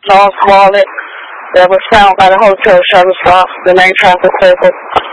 North wallet that was found by the hotel shuttle stop, the main traffic circle.